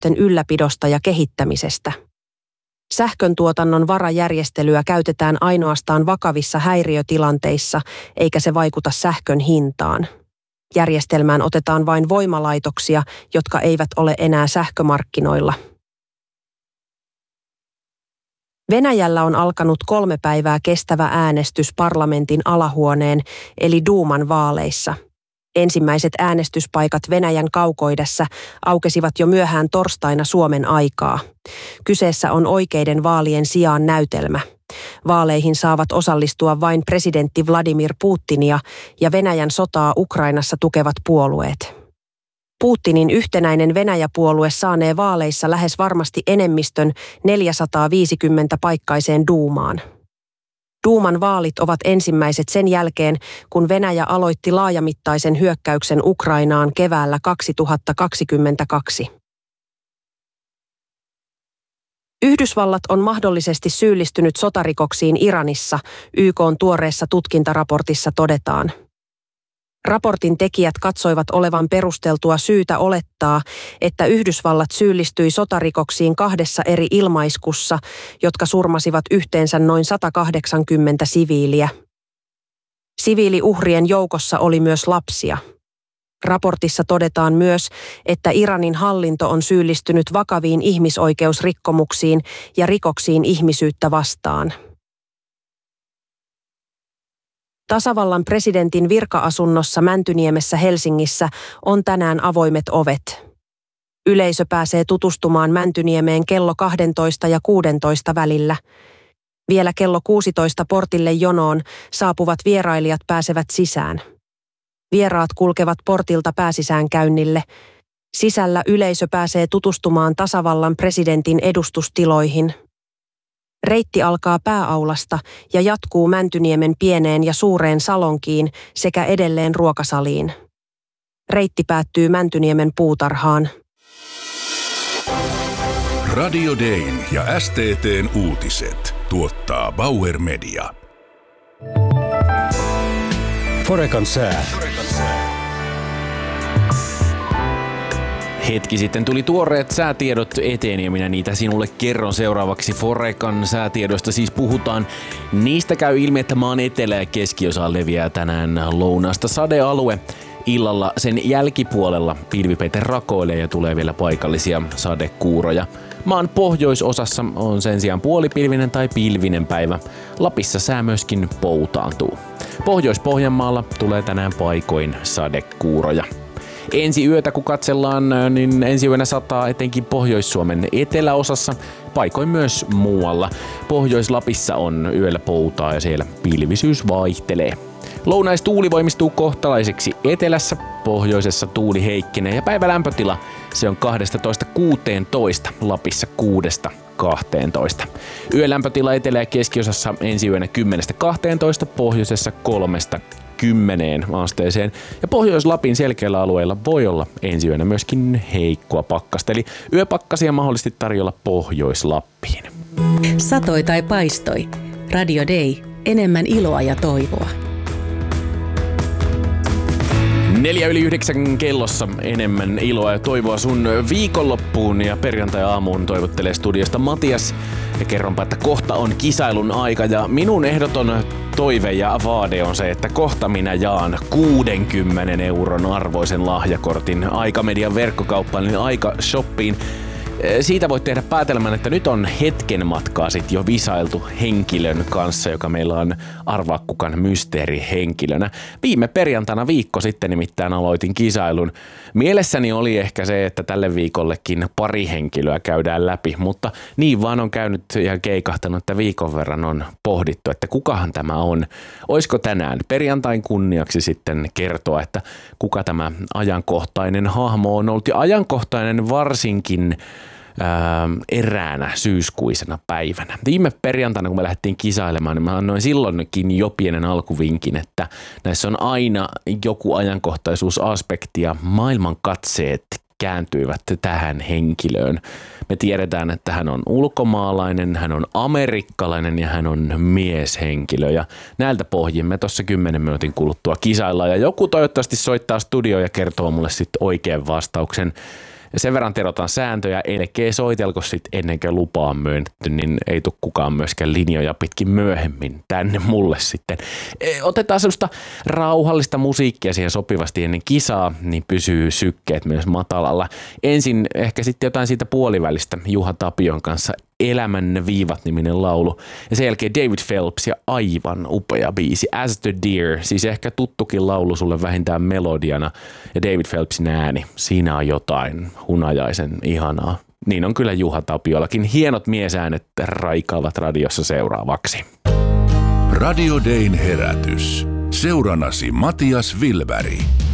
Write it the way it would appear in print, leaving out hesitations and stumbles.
sähköverkosten ylläpidosta ja kehittämisestä. Sähkön tuotannon varajärjestelyä käytetään ainoastaan vakavissa häiriötilanteissa, eikä se vaikuta sähkön hintaan. Järjestelmään otetaan vain voimalaitoksia, jotka eivät ole enää sähkömarkkinoilla. Venäjällä on alkanut 3 päivää kestävä äänestys parlamentin alahuoneen eli Duuman vaaleissa. Ensimmäiset äänestyspaikat Venäjän kaukoidässä aukesivat jo myöhään torstaina Suomen aikaa. Kyseessä on oikeiden vaalien sijaan näytelmä. Vaaleihin saavat osallistua vain presidentti Vladimir Putinia ja Venäjän sotaa Ukrainassa tukevat puolueet. Putinin yhtenäinen Venäjä-puolue saanee vaaleissa lähes varmasti enemmistön 450-paikkaiseen Duumaan. Duuman vaalit ovat ensimmäiset sen jälkeen, kun Venäjä aloitti laajamittaisen hyökkäyksen Ukrainaan keväällä 2022. Yhdysvallat on mahdollisesti syyllistynyt sotarikoksiin Iranissa, YK:n tuoreessa tutkintaraportissa todetaan. Raportin tekijät katsoivat olevan perusteltua syytä olettaa, että Yhdysvallat syyllistyi sotarikoksiin 2 eri ilmaiskussa, jotka surmasivat yhteensä noin 180 siviiliä. Siviiliuhrien joukossa oli myös lapsia. Raportissa todetaan myös, että Iranin hallinto on syyllistynyt vakaviin ihmisoikeusrikkomuksiin ja rikoksiin ihmisyyttä vastaan. Tasavallan presidentin virka-asunnossa Mäntyniemessä Helsingissä on tänään avoimet ovet. Yleisö pääsee tutustumaan Mäntyniemeen kello 12 ja 16 välillä. Vielä kello 16 portille jonoon saapuvat vierailijat pääsevät sisään. Vieraat kulkevat portilta pääsisäänkäynnille. Sisällä yleisö pääsee tutustumaan tasavallan presidentin edustustiloihin. Reitti alkaa pääaulasta ja jatkuu Mäntyniemen pieneen ja suureen salonkiin sekä edelleen ruokasaliin. Reitti päättyy Mäntyniemen puutarhaan. Radio Dayn ja STT:n uutiset tuottaa Bauer Media. Forecan sää. Hetki sitten tuli tuoreet säätiedot eteen ja minä niitä sinulle kerron seuraavaksi. Forecan säätiedoista siis puhutaan. Niistä käy ilmi, että maan etelä- ja keskiosaan leviää tänään lounaasta sadealue. Illalla sen jälkipuolella pilvipeite rakoilee ja tulee vielä paikallisia sadekuuroja. Maan pohjoisosassa on sen sijaan puolipilvinen tai pilvinen päivä. Lapissa sää myöskin poutaantuu. Pohjois-Pohjanmaalla tulee tänään paikoin sadekuuroja. Ensi yötä kun katsellaan, niin ensi yönä sataa etenkin Pohjois-Suomen eteläosassa, paikoin myös muualla. Pohjois-Lapissa on yöllä poutaa ja siellä pilvisyys vaihtelee. Lounaistuuli voimistuu kohtalaiseksi etelässä, pohjoisessa tuuli heikkenee ja päivälämpötila se on 12–16, Lapissa 6–12. Yölämpötila etelä- ja keskiosassa ensi yönä 10–12, pohjoisessa 3–10 asteeseen. Ja Pohjois-Lapin selkeällä alueella voi olla ensi yönä myöskin heikkoa pakkasta, eli yöpakkasia mahdollisesti tarjolla Pohjois-Lappiin. Satoi tai paistoi. Radio Day. Enemmän iloa ja toivoa. 8:04 kellossa enemmän iloa ja toivoa sun viikonloppuun ja perjantai-aamuun toivottelee studiosta Matias. Ja kerronpa, että kohta on kisailun aika ja minun ehdoton toive ja vaade on se, että kohta minä jaan 60 euron arvoisen lahjakortin Aikamedian verkkokauppaan, eli Aika-shoppiin. Siitä voit tehdä päätelmän, että nyt on hetken matkaa sit jo visailtu henkilön kanssa, joka meillä on arvaa kukan mysteerihenkilönä. Viime perjantaina viikko sitten nimittäin aloitin kisailun. Mielessäni oli ehkä se, että tälle viikollekin pari henkilöä käydään läpi, mutta niin vaan on käynyt ja keikahtanut, että viikon verran on pohdittu, että kukahan tämä on. Oisko tänään perjantain kunniaksi sitten kertoa, että kuka tämä ajankohtainen hahmo on ollut ja ajankohtainen varsinkin eräänä syyskuisena päivänä. Viime perjantaina, kun me lähdettiin kisailemaan, niin mä annoin silloinkin jo pienen alkuvinkin, että näissä on aina joku ajankohtaisuusaspekti ja maailman katseet kääntyivät tähän henkilöön. Me tiedetään, että hän on ulkomaalainen, hän on amerikkalainen ja hän on mieshenkilö. Ja näiltä pohjin me tuossa 10 minuutin kuluttua kisaillaan. Ja joku toivottavasti soittaa studioon ja kertoo mulle sitten oikean vastauksen. Ja sen verran terotan sääntöjä, elkee soitelko sit ennen kuin lupa on myönnetty, niin ei tule kukaan myöskään linjoja pitkin myöhemmin tänne mulle sitten. Otetaan sellaista rauhallista musiikkia siihen sopivasti ennen kisaa, niin pysyy sykkeet myös matalalla. Ensin ehkä sitten jotain siitä puolivälistä Juha Tapion kanssa Elämän viivat-niminen laulu. Ja sen jälkeen David Phelps ja aivan upea biisi As the Deer, siis ehkä tuttukin laulu sulle vähintään melodiana. Ja David Phelpsin ääni, siinä on jotain hunajaisen ihanaa. Niin on kyllä Juha Tapiollakin. Hienot miesäänet raikaavat radiossa seuraavaksi. Radio Dayn herätys. Seurannasi Matias Wilberg.